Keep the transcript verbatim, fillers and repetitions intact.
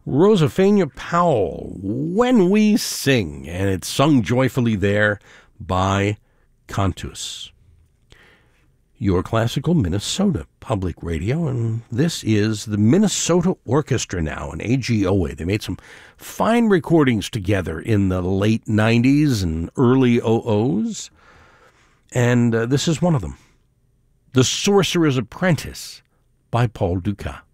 Rosaphania Powell, When We Sing, and it's sung joyfully there by Cantus. Your classical Minnesota Public Radio, and this is the Minnesota Orchestra now, an A G O A. They made some fine recordings together in the late nineties and early oh ohs, and uh, this is one of them, The Sorcerer's Apprentice by Paul Dukas.